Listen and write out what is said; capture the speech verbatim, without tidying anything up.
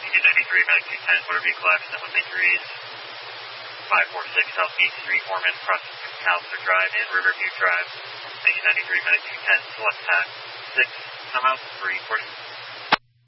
Union ninety-three, Medic two ten, motor vehicle accident with injuries. five four six Southeast three Foreman, crossing McAllister Drive and Riverview Drive. Union ninety-three, Medic two ten, select path six, come out three forty.